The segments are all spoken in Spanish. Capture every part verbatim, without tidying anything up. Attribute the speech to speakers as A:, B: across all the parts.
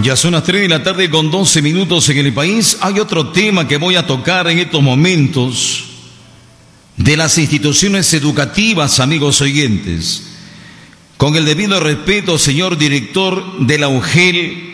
A: Ya son las tres de la tarde con doce minutos en el país. Hay otro tema que voy a tocar en estos momentos de las instituciones educativas, amigos oyentes. Con el debido respeto, señor director de la U G E L,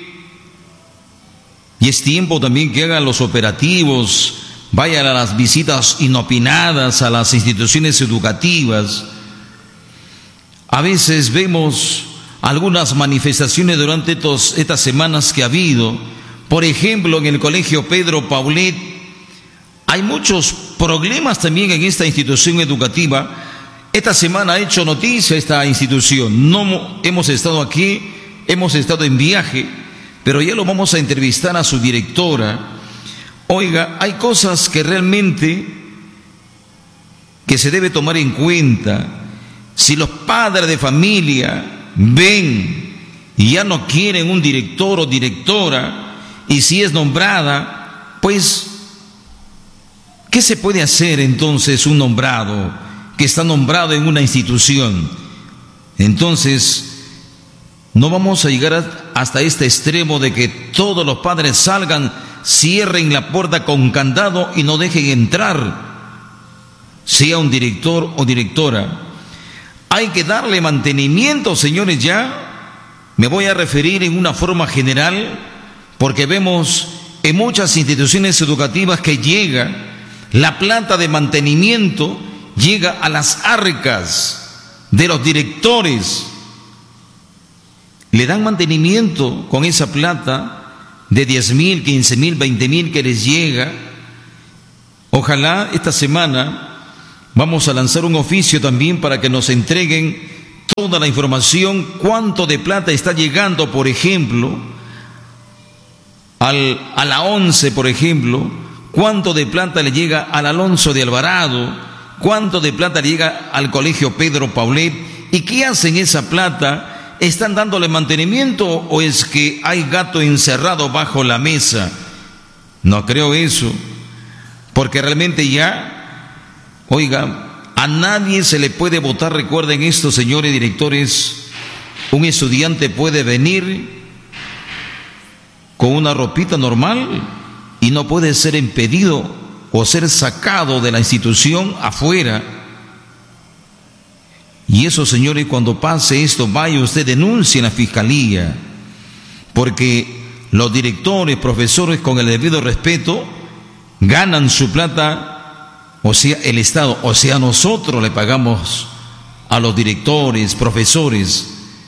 A: y es tiempo también que hagan los operativos, vayan a las visitas inopinadas a las instituciones educativas. A veces vemos algunas manifestaciones durante estos, estas semanas que ha habido. Por ejemplo, en el Colegio Pedro Paulet hay muchos problemas también en esta institución educativa. Esta semana ha hecho noticia esta institución. No hemos estado aquí, hemos estado en viaje, pero ya lo vamos a entrevistar a su directora. Oiga, hay cosas que realmente que se debe tomar en cuenta. Si los padres de familia ven y ya no quieren un director o directora, y si es nombrada, pues, ¿qué se puede hacer entonces un nombrado que está nombrado en una institución? Entonces, no vamos a llegar hasta este extremo de que todos los padres salgan, cierren la puerta con candado y no dejen entrar, sea un director o directora. Hay que darle mantenimiento, señores, ya. Me voy a referir en una forma general, porque vemos en muchas instituciones educativas que llega la plata de mantenimiento, llega a las arcas de los directores. Le dan mantenimiento con esa plata de diez mil, quince mil, veinte mil que les llega. Ojalá esta semana vamos a lanzar un oficio también para que nos entreguen toda la información, cuánto de plata está llegando, por ejemplo, al, a la once, por ejemplo, cuánto de plata le llega al Alonso de Alvarado, cuánto de plata le llega al Colegio Pedro Paulet, y qué hacen esa plata. ¿Están dándole mantenimiento o es que hay gato encerrado bajo la mesa? No creo eso, porque realmente ya, oiga, a nadie se le puede votar. Recuerden esto, señores directores, un estudiante puede venir con una ropita normal y no puede ser impedido o ser sacado de la institución afuera. Y eso, señores, cuando pase esto, vaya usted, denuncie en la fiscalía, porque los directores, profesores, con el debido respeto, ganan su plata. O sea, el Estado, o sea, nosotros le pagamos a los directores, profesores.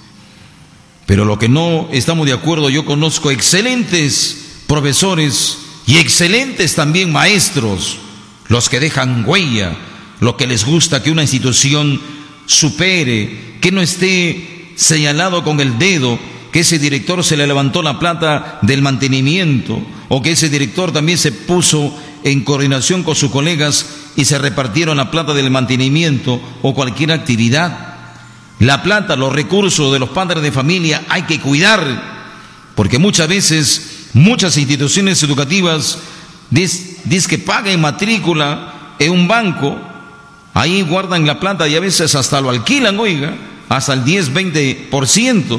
A: Pero lo que no estamos de acuerdo, yo conozco excelentes profesores y excelentes también maestros, los que dejan huella, lo que les gusta que una institución supere, que no esté señalado con el dedo, que ese director se le levantó la plata del mantenimiento, o que ese director también se puso en coordinación con sus colegas y se repartieron la plata del mantenimiento o cualquier actividad. La plata, los recursos de los padres de familia hay que cuidar, porque muchas veces, muchas instituciones educativas dicen que paguen matrícula en un banco, ahí guardan la plata y a veces hasta lo alquilan, oiga, hasta el diez, veinte por ciento.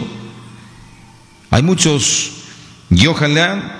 A: Hay muchos, y ojalá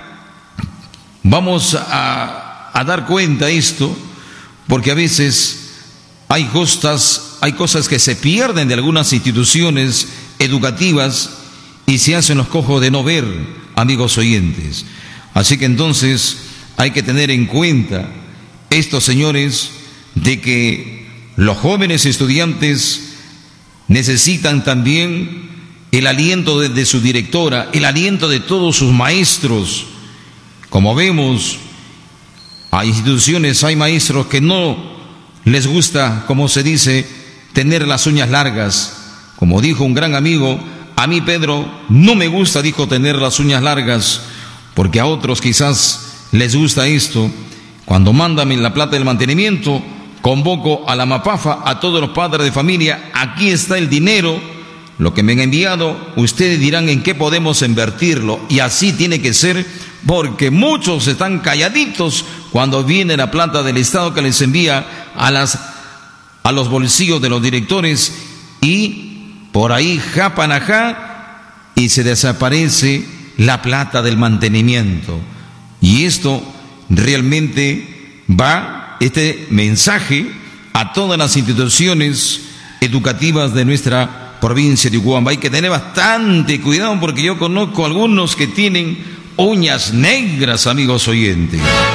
A: vamos a, a dar cuenta de esto, porque a veces hay cosas, hay cosas que se pierden de algunas instituciones educativas y se hacen los cojos de no ver, amigos oyentes. Así que entonces hay que tener en cuenta esto, señores, de que los jóvenes estudiantes necesitan también el aliento de, de su directora, el aliento de todos sus maestros. Como vemos, hay instituciones, hay maestros que no les gusta, como se dice, tener las uñas largas. Como dijo un gran amigo, a mí, Pedro, no me gusta, dijo, tener las uñas largas, porque a otros quizás les gusta esto. Cuando mandan la plata del mantenimiento, convoco a la MAPAFA, a todos los padres de familia, aquí está el dinero, lo que me han enviado, ustedes dirán en qué podemos invertirlo, y así tiene que ser, porque muchos están calladitos cuando viene la plata del Estado que les envía a las a los bolsillos de los directores, y por ahí japan ajá y se desaparece la plata del mantenimiento. Y esto realmente va, este mensaje, a todas las instituciones educativas de nuestra provincia de Ucuamba. Hay que tener bastante cuidado porque yo conozco algunos que tienen uñas negras, amigos oyentes.